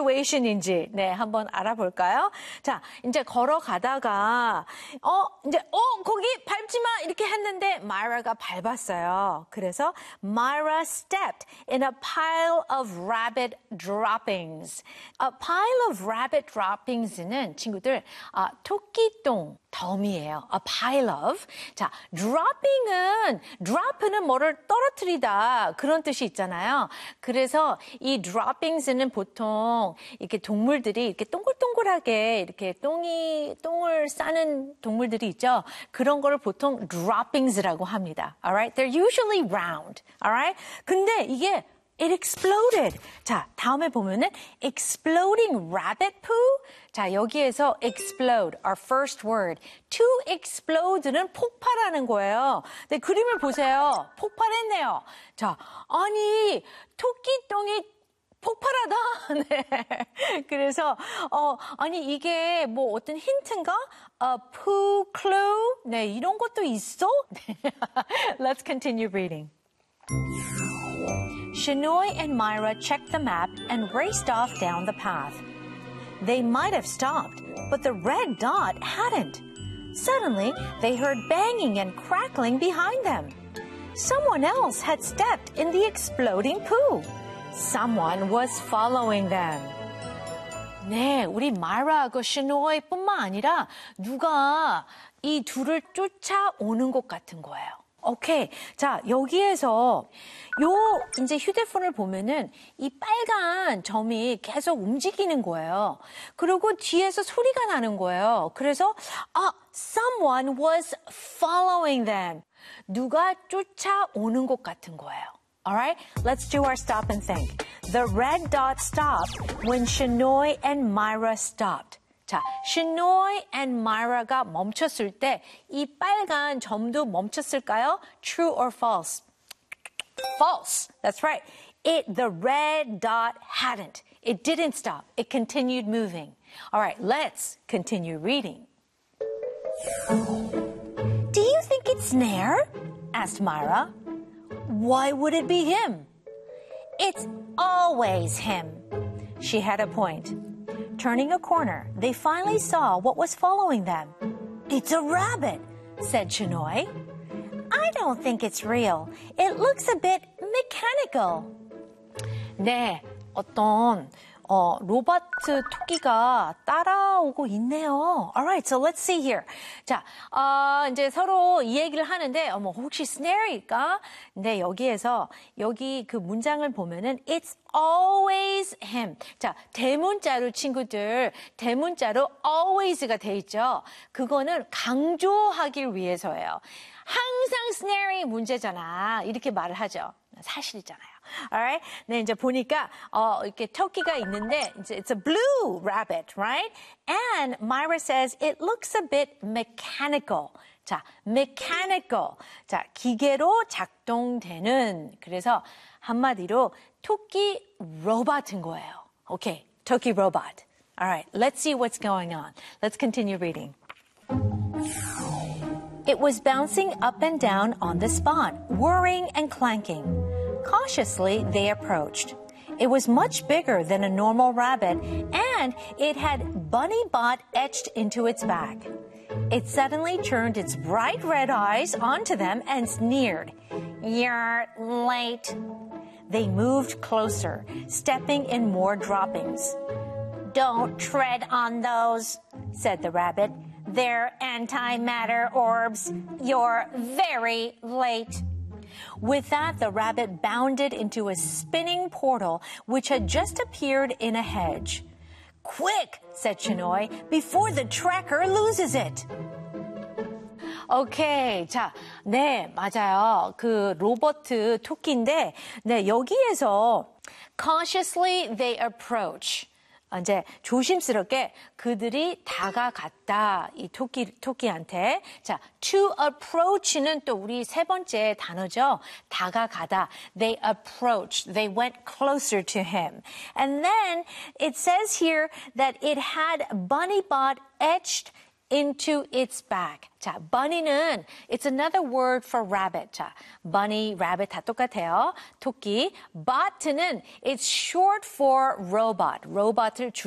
situation인지 네, 한번 알아볼까요? 자, 이제 걸어가다가 거기 밟지 마 이렇게 했는데 Myra가 밟았어요. 그래서 Myra stepped in a pile of rabbit droppings. A pile of rabbit droppings는 친구들 토끼똥 덤이에요. A pile of. 자, drop는 뭐를 떨어뜨리다 그런 뜻이 있잖아요. 그래서 이 droppings는 보통 이렇게 동물들이 이렇게 동글동글하게 이렇게 똥을 싸는 동물들이 있죠. 그런 거를 보통 droppings라고 합니다. Alright? They're usually round. Alright? 근데 이게 It exploded. 자, 다음에 보면은 exploding rabbit poo. 자, 여기에서 explode, our first word. To explode는 폭발하는 거예요. 네, 그림을 보세요. 폭발했네요. 자, 아니, 토끼똥이 폭발하다. 네. 그래서, 아니, 이게 뭐 어떤 힌트인가? poo clue? 네, 이런 것도 있어? Let's continue reading. Shenoy and Myra checked the map and raced off down the path. They might have stopped, but the red dot hadn't. Suddenly, they heard banging and crackling behind them. Someone else had stepped in the exploding poo. Someone was following them. 네, 우리 마이라하고 셔노이뿐만 아니라 누가 이 둘을 쫓아오는 것 같은 거예요. 오케이. 자, 여기에서 이제 휴대폰을 보면은 이 빨간 점이 계속 움직이는 거예요. 그리고 뒤에서 소리가 나는 거예요. 그래서, someone was following them. 누가 쫓아오는 것 같은 거예요. Alright? Let's do our stop and think. The red dot stopped when Shenoy and Myra stopped. 자, Shenoy and Myra가 멈췄을 때 이 빨간 점도 멈췄을까요? True or false? False. That's right. The red dot hadn't. It didn't stop. It continued moving. All right, let's continue reading. Do you think it's Snare? Asked Myra. Why would it be him? It's always him. She had a point. Turning a corner, they finally saw what was following them. It's a rabbit, said Shenoy. I don't think it's real. It looks a bit mechanical. 네, 어떤 로봇 토끼가 따라오고 있네요. Alright, so let's see here. 자, 이제 서로 이 얘기를 하는데, 혹시 snare일까? 근데 여기에서, 여기 그 문장을 보면은, it's always him. 자, 대문자로 친구들, 대문자로 always가 돼 있죠. 그거는 강조하기 위해서예요. 항상 snare이 문제잖아. 이렇게 말을 하죠. 사실이잖아요. Alright? 네, 이제 보니까, 이렇게 토끼가 있는데, 이제 it's a blue rabbit, right? And Myra says it looks a bit mechanical. 자, mechanical. 자, 기계로 작동되는. 그래서 한마디로 토끼 로봇인 거예요. Okay, 토끼 robot. Alright, let's see what's going on. Let's continue reading. It was bouncing up and down on the spot, whirring and clanking. Cautiously, they approached. It was much bigger than a normal rabbit, and it had bunny bot etched into its back. It suddenly turned its bright red eyes onto them and sneered. You're late. They moved closer, stepping in more droppings. Don't tread on those, said the rabbit. They're antimatter orbs. You're very late. With that, the rabbit bounded into a spinning portal which had just appeared in a hedge. Quick, said Shenoy, before the tracker loses it. 오케이. 자, 네, 맞아요. 그 로봇 토끼인데, 네, 여기에서 cautiously they approach. 이제 조심스럽게 그들이 다가갔다. 이 토끼한테. 자, to approach는 또 우리 세 번째 단어죠. 다가가다. They approached. They went closer to him. And then it says here that it had bunny bot etched into its bag. 자, bunny는 it's another word for rabbit. 자, bunny, rabbit 다 똑같아요. 토끼. bot는 it's short for robot. robot을